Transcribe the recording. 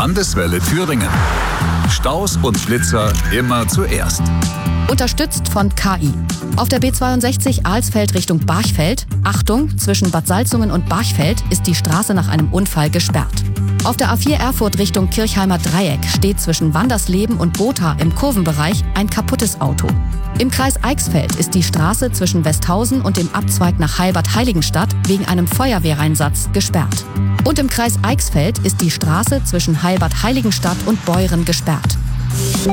Landeswelle Thüringen. Staus und Blitzer immer zuerst. Unterstützt von KI. Auf der B62 Alsfeld Richtung Barchfeld, Achtung, zwischen Bad Salzungen und Barchfeld ist die Straße nach einem Unfall gesperrt. Auf der A4 Erfurt Richtung Kirchheimer Dreieck steht zwischen Wandersleben und Botha im Kurvenbereich ein kaputtes Auto. Im Kreis Eichsfeld ist die Straße zwischen Westhausen und dem Abzweig nach Heilbad-Heiligenstadt wegen einem Feuerwehreinsatz gesperrt. Und im Kreis Eichsfeld ist die Straße zwischen Heilbad-Heiligenstadt und Beuren gesperrt.